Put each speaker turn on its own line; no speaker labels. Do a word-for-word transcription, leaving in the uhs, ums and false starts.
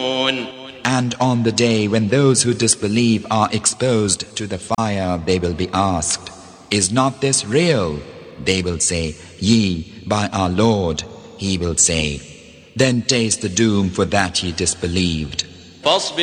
And on the day when those who disbelieve are exposed to the fire, they will be asked, "Is not this real?" They will say, "Yea, by our Lord." He will say, "Then taste the doom for that ye disbelieved."